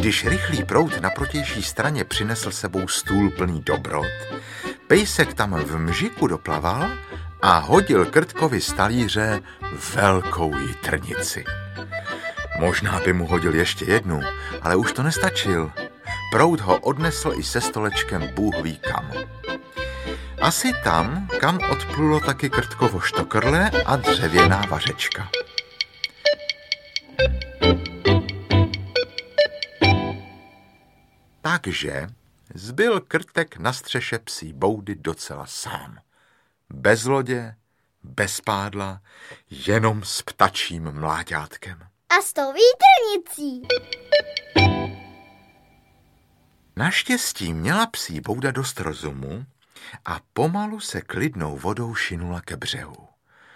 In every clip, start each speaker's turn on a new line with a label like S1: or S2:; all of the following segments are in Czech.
S1: Když rychlý proud na protější straně přinesl sebou stůl plný dobrot, pejsek tam v mžiku doplaval a hodil Krtkovi z talíře velkou jitrnici. Možná by mu hodil ještě jednu, ale už to nestačil. Proud ho odnesl i se stolečkem Bůh ví kam. Asi tam, kam odplulo taky Krtkovo štokrle a dřevěná vařečka. Takže zbyl Krtek na střeše psí boudy docela sám. Bez lodě, bez pádla, jenom s ptačím mláďátkem.
S2: A s tou výtrnicí.
S1: Naštěstí měla psí bouda dost rozumu a pomalu se klidnou vodou šinula ke břehu.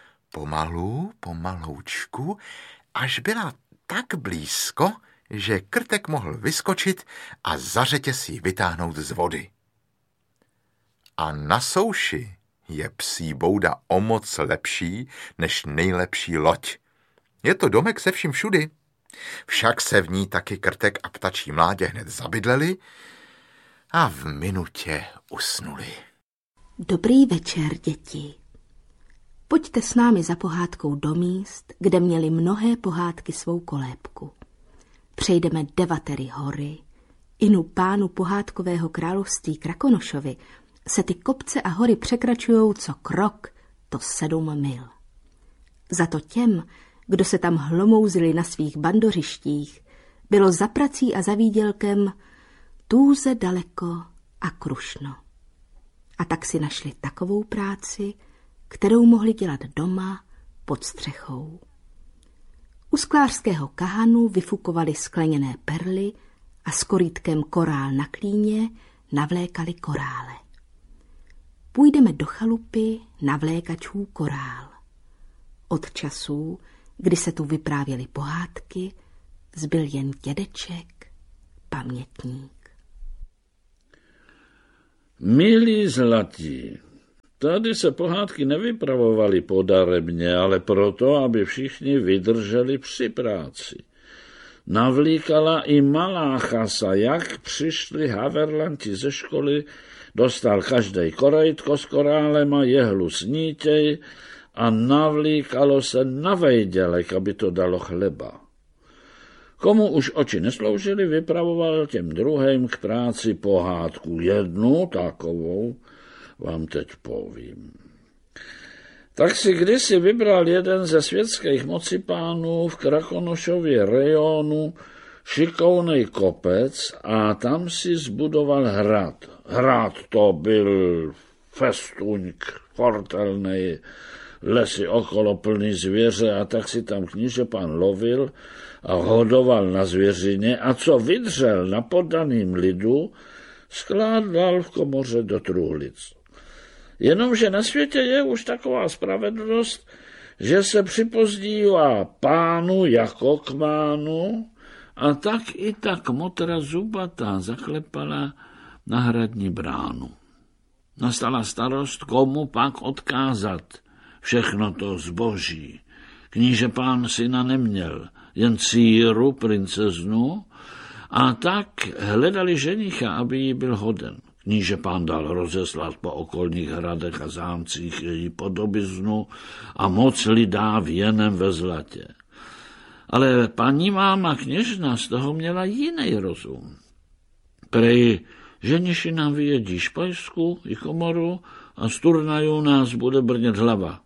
S1: Pomaloučku, až byla tak blízko, že Krtek mohl vyskočit a za řetěz ji vytáhnout z vody. A na souši je psí bouda o moc lepší než nejlepší loď. Je to domek se vším všudy. Však se v ní taky Krtek a ptačí mládě hned zabydleli a v minutě usnuli.
S3: Dobrý večer, děti. Pojďte s námi za pohádkou do míst, kde měly mnohé pohádky svou kolébku. Přejdeme 9 hory, inu pánu pohádkového království Krakonošovi se ty kopce a hory překračujou co krok, to 7 mil. Za to těm, kdo se tam hlomouzili na svých bandořištích, bylo za prací a za výdělkem tůze daleko a krušno. A tak si našli takovou práci, kterou mohli dělat doma pod střechou. U sklářského kahanu vyfukovali skleněné perly a s korýtkem korál na klíně navlékali korále. Půjdeme do chalupy navlékačů korál. Od časů, kdy se tu vyprávěly pohádky, zbyl jen dědeček, pamětník.
S4: Milí zlatí, tady se pohádky nevypravovaly podarebně, ale proto, aby všichni vydrželi při práci. Navlíkala i malá chasa, jak přišli haverlanti ze školy, dostal každej korejtko s korálem a jehlu s nítěj a navlíkalo se na vejdělek, aby to dalo chleba. Komu už oči nesloužily, vypravoval těm druhým k práci pohádku. Jednu takovou vám teď povím. Tak si kdysi vybral jeden ze světských mocipánů v Krakonošově rejonu šikovnej kopec a tam si zbudoval hrad. Hrad to byl festuňk, fortelnej, lesy okolo plný zvěře a tak si tam knížepán lovil a hodoval na zvěřině a co vydřel na poddaným lidu, skládal v komoře do truhlic. Jenomže na světě je už taková spravedlnost, že se připozdívá pánu jako k mánu a tak i ta kmotra zubatá zaklepala na hradní bránu. Nastala starost, komu pak odkázat všechno to zboží. Kníže pán syna neměl, jen dcíru, princeznu, a tak hledali ženicha, aby jí byl hoden. Kníže pán dal rozeslat po okolních hradech a zámcích její podobiznu a moc lidá věnem ve zlatě. Ale paní máma kněžna z toho měla jiný rozum. Prej ženiši nám vyjedí špajsku i komoru a z turnajů nás bude brnět hlava.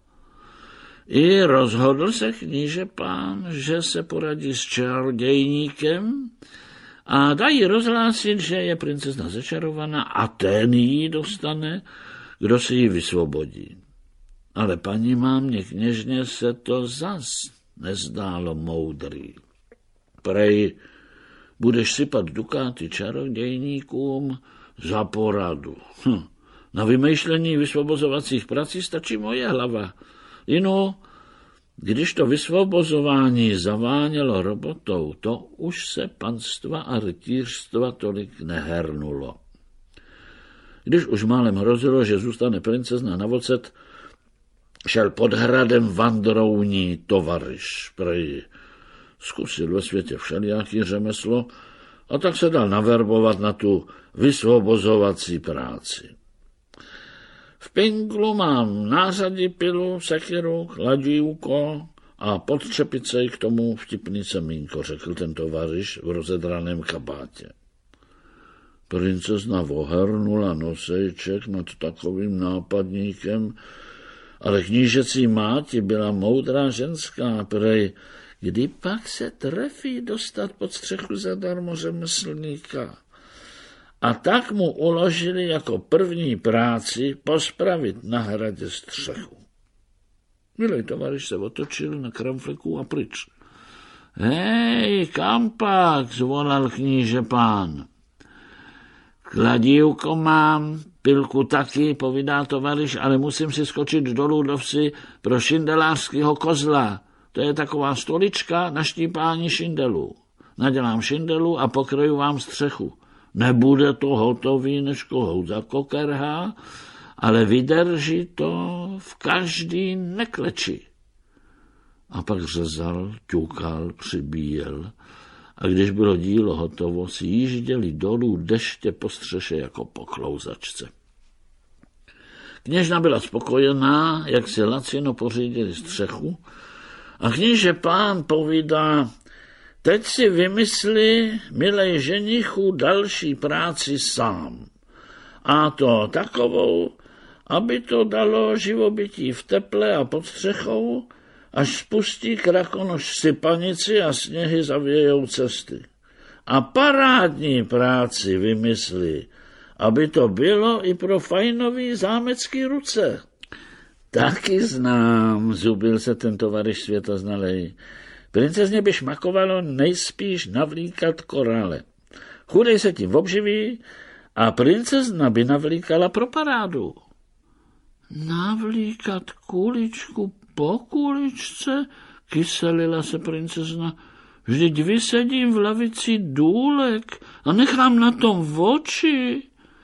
S4: I rozhodl se kníže pán, že se poradí s čarodějníkem a dají rozhlásit, že je princezna začarovaná a ten ji dostane, kdo si ji vysvobodí. Ale paní mámě kněžně se to zas nezdálo moudrý. Prej, budeš sypat dukáty čarodějníkům za poradu. Na vymýšlení vysvobozovacích prací stačí moje hlava. Jinou, když to vysvobozování zavánělo robotou, to už se panstva a rytířstva tolik nehernulo. Když už málem hrozilo, že zůstane princezna na vocet, šel pod hradem vandrouní tovaryš. Prej zkusil ve světě všelijaký řemeslo a tak se dal naverbovat na tu vysvobozovací práci. V pinglu mám nářadí pilu, sekiru, kladívko a pod čepicej k tomu vtipný semínko, řekl ten tovaryš v rozedraném kabátě. Princezna vohrnula nosejček nad takovým nápadníkem, ale knížecí máti byla moudrá ženská, prej, kdy pak se trefí dostat pod střechu zadarmo řemeslníka. A tak mu uložili jako první práci pospravit na hradě střechu. Milej tovaryš se otočil na kramfleku a pryč. Hej, kam pak, zvolal kníže pán. Kladívko mám, pilku taky, povídá tovaryš, ale musím si skočit dolů do vsi pro šindelářského kozla. To je taková stolička na štípání šindelů. Nadělám šindelu a pokryju vám střechu. Nebude to hotový než kohout za kokerha, ale vydrží to v každý nekleči. A pak řezal, ťukal, přibíjel a když bylo dílo hotovo, si jížděli dolů deště po střeše jako po klouzačce. Kněžna byla spokojená, jak si lacino pořídili střechu a kníže pán povídá, teď si vymysli, milej ženichu, další práci sám. A to takovou, aby to dalo živobytí v teple a pod střechou, až spustí Krakonoš sypanici a sněhy zavějou cesty. A parádní práci vymyslí, aby to bylo i pro fajnový zámecký ruce. Taky znám, zubil se ten tovaryš světoznalej. Princezně by šmakovalo nejspíš navlíkat korále. Chudej se tím obživí a princezna by navlíkala pro parádu. Navlíkat kuličku po kuličce, kyselila se princezna. Vždyť vysedím v lavici důlek a nechám na tom oči.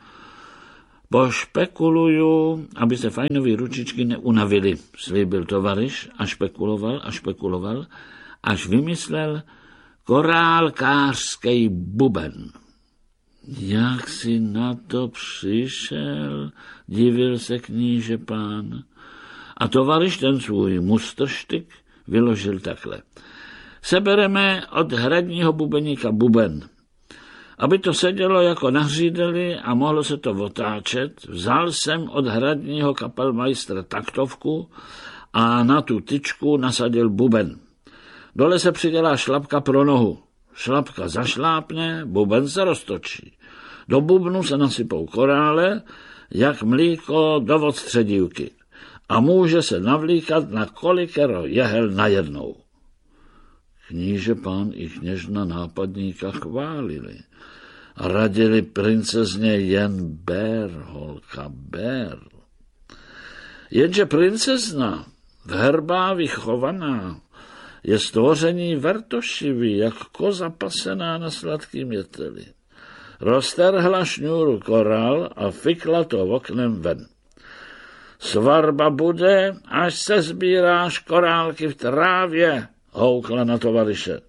S4: Pošpekuluju, aby se fajnový ručičky neunavily, slíbil tovaryš a špekuloval, až vymyslel korálkářský buben. Jak si na to přišel, divil se kníže pán. A tovaryš ten svůj mustrštyk vyložil takhle. Sebereme od hradního bubeníka buben. Aby to sedělo jako na hřídeli a mohlo se to otáčet, vzal jsem od hradního kapelmajstra taktovku a na tu tyčku nasadil buben. Dole se přidělá šlapka pro nohu. Šlapka zašlápne, buben se roztočí. Do bubnu se nasypou korále, jak mlíko do odstředívky. A může se navlíkat na kolikero jehel najednou. Kníže pán i kněžna nápadníka chválili a radili princezně jen ber, holka, ber. Jenže princezna, v herbá vychovaná, je stvoření vertošivý, jak koza pasená na sladkým jeteli. Roztrhla šňůru korál a fikla to oknem ven. Svatba bude, až se sbíráš korálky v trávě, houkla na tovaryše.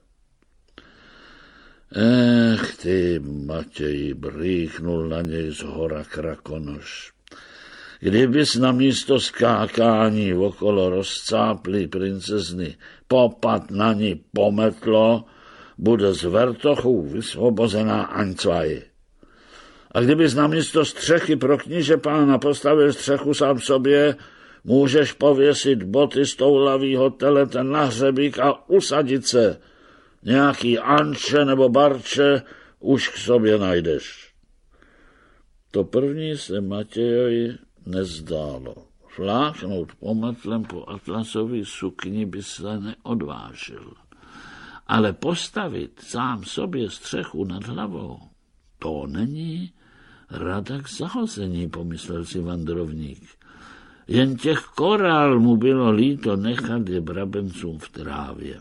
S4: Ty, Matěji, brýchnul na něj zhora Krakonoš. Kdybys na místo skákání okolo rozcáplý princezny popad na ní pometlo, bude z vertochů vysvobozená aňcvaj. A kdybys na místo střechy pro kníže pána postavil střechu sám sobě, můžeš pověsit boty z toulavýho telete na hřebík a usadit se. Nějaký Anče nebo Barče už k sobě najdeš. To první se Matějovi nezdálo. Fláknout pometlem po atlasový sukni by se neodvážil. Ale postavit sám sobě střechu nad hlavou, to není rada k zahození, pomyslel si vandrovník. Jen těch korál mu bylo líto nechat je brabencům v trávě.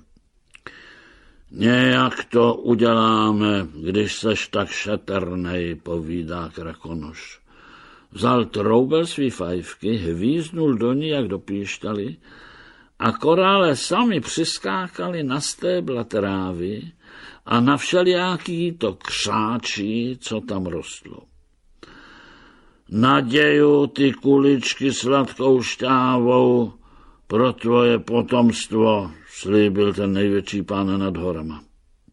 S4: Nějak to uděláme, když seš tak šetrnej, povídá Krakonoš. Vzal troubel svý fajfky, hvíznul do ní, jak do píštaly, a korále sami přiskákali na stébla trávy a na všelijaký to křáčí, co tam rostlo. Naděju ty kuličky sladkou šťávou pro tvoje potomstvo, slíbil ten největší pán nad horama.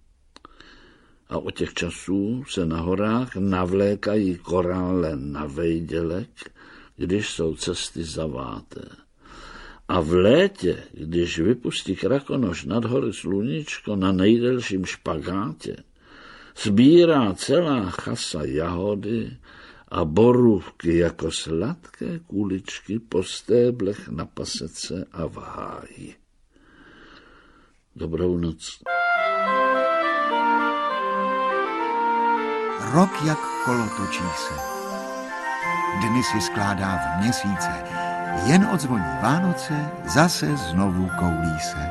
S4: A od těch časů se na horách navlékají korále na vejdělek, když jsou cesty zaváté. A v létě, když vypustí krakonoš nad hory sluníčko na nejdelším špagátě, sbírá celá chasa jahody a borůvky jako sladké kuličky po stéblech na pasece a v háji. Dobrou noc.
S5: Rok jak kolo točí se. Dny si skládá v měsíce. Jen odzvoní Vánoce, zase znovu koulí se.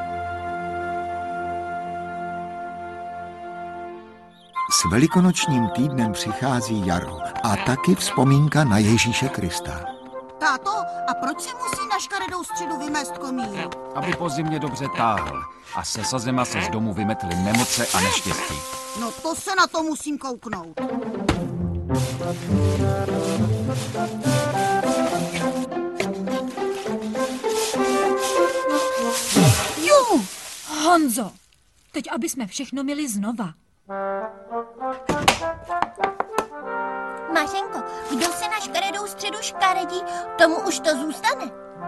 S5: S velikonočním týdnem přichází jaro a taky vzpomínka na Ježíše Krista.
S6: Táto, a proč si musí na škaredou středu vymést komír?
S7: Aby po zimě dobře táhl a se sazema se z domu vymetly nemoce a neštěstí.
S6: No to se na to musím kouknout.
S8: Jo! Honzo, teď aby jsme všechno měli znova.
S2: Mařenko, kdo se na škaredou středu škaredí, tomu už to zůstane.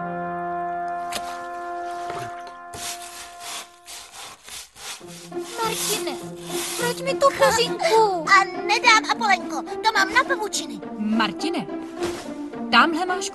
S2: Martine, proč mi tu kořinku? A nedám, Apolenko, to mám na pavučiny.
S8: Martine, tamhle máš